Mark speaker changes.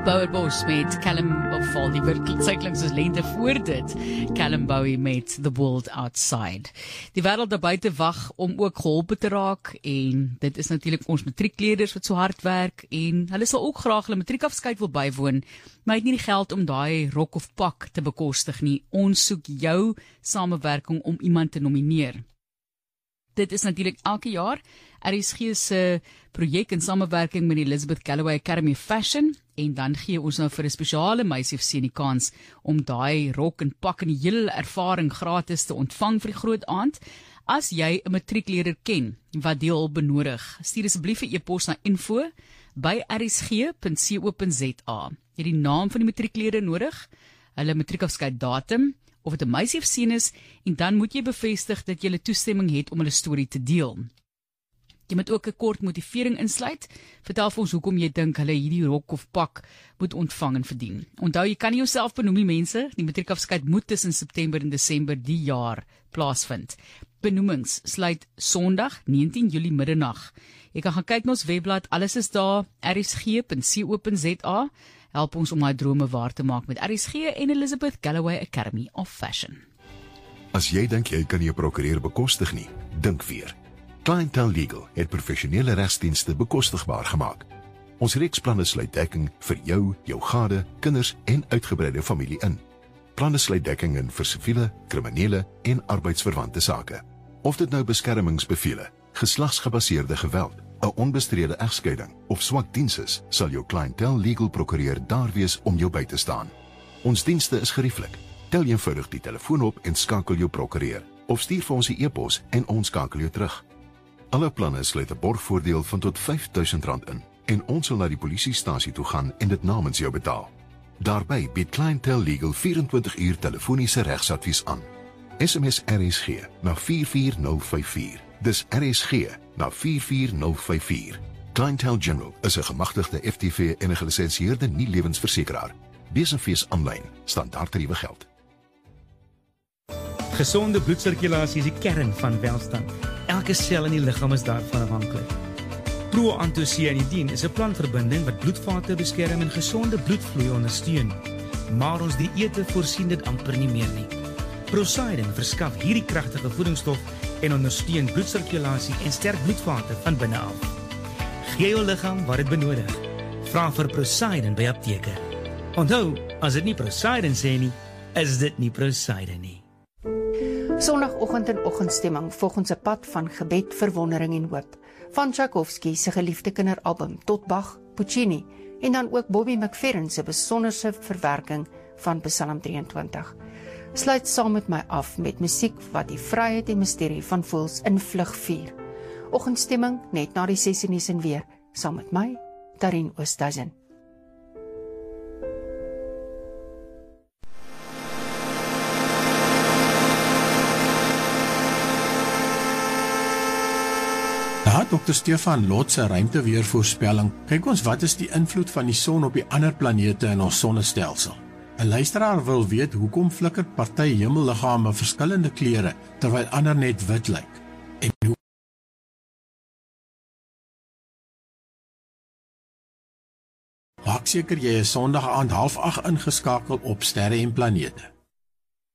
Speaker 1: Bowerbos met Callum, of al die werkelijk soos lente voor dit, Callum Bowie met The World Outside. Die wêreld daar buite wag om ook geholpe te raak, en dit is natuurlik ons matriekleerders wat so hard werk, en hulle sal ook graag hulle matriekafskeid wil bywoon, maar het nie die geld om daai rok of pak te bekostig nie. Ons soek jou samewerking om iemand te nomineer. Dit is natuurlijk elke jaar RSG se projek in samewerking met die Elizabeth Galloway Academy of Fashion, en dan gee ons nou vir 'n spesiale meisie of seun die kans om daai rok en pak en die hele ervaring gratis te ontvang vir die groot aand. As jy 'n matriekleerder ken wat die hulp benodig, stuur asseblief 'n e-pos na info@rsg.co.za. Jy het die naam van die matriekleerder nodig, hulle matriekafskeid datum, of het 'n meisie of seun is, en dan moet jy bevestig dat jy hulle toestemming het om hulle storie te deel. Jy moet ook 'n kort motivering insluit. Vertel vir ons hoekom jy dink hulle hierdie rok of pak moet ontvang en verdien. Onthou, jy kan nie jouself benoem nie, mense. Die matriekafskeid moet tussen September en Desember die jaar plaasvind. Benoemings sluit Sondag 19 Julie middernag. Jy kan gaan kyk na ons webblad, alles is daar, rsg.co.za. Help ons om my drome waar te maak met RSG en Elizabeth Galloway Academy of Fashion.
Speaker 2: As jy dink jy kan jou prokureur bekostig nie, dink weer. Clientele Legal het professionele regsdienste bekostigbaar gemaak. Ons reeks planne sluit dekking vir jou, jou gade, kinders en uitgebreide familie in. Planne sluit dekking in vir siviele, kriminele en arbeidsverwante sake. Of dit nou beskermingsbevele, geslagsgebaseerde geweld, 'n onbestrede egskeiding of swak diens is, sal jou Clientele Legal prokureur daar wees om jou by te staan. Ons dienste is gerieflik. Tel eenvoudig die telefoon op en skakel jou prokureur, of stuur vir ons 'n e-pos en ons skakel jou terug. Alle planne sluit 'n borgvoordeel van tot R5.000 in, en ons sal na die polisiestasie toe gaan en dit namens jou betaal. Daarbey bied Clientele Legal 24 uur telefoniese regsadvies aan. SMS RSG na 44054. Dis RSG na 44054. Clientele General is 'n gemagtigde FTV en 'n gelisensieerde nie-lewensversekeraar. Besenfees aanlyn, standaard tariewe geld.
Speaker 3: Gesonde bloedsirkulasie is die kern van welstand. Elke sel in die liggaam is daarvan afhanklik. Proantocianidin is 'n plantverbinding wat bloedvate beskerm en gesonde bloedvloei ondersteun. Maar ons dieete voorsien dit amper nie meer nie. Poseidon verskaf hierdie kragtige voedingsstof en ondersteun bloedsirkulasie en sterk bloedvate van binne af. Gee jou liggaam wat dit benodig. Vra vir Poseidon by apteke. Onthou, as dit nie Poseidon sê nie, is dit nie Poseidon nie.
Speaker 4: Sondagoggend en oggendstemming volgens 'n pad van gebed, verwondering en hoop. Van Tchaikovsky se geliefde kinderalbum tot Bach, Puccini en dan ook Bobby McFerrin se besonderse verwerking van Psalm 23. Sluit saam met my af met musiek wat die vryheid en misterie van voels in vlug vier. Oggendstemming net na die 6 nuus en weer, saam met my, Darien Oosthuizen.
Speaker 5: Na Dr. Stefan Lot se ruimteweervoorspelling, kyk ons wat is die invloed van die son op die ander planete in ons sonnestelsel. 'n Luisteraar wil weet hoekom flikker party hemelliggame verskillende kleure terwyl ander net wit lyk. En hoe maak seker jy is Sondag aand 7:30 ingeskakel op Sterre en Planete.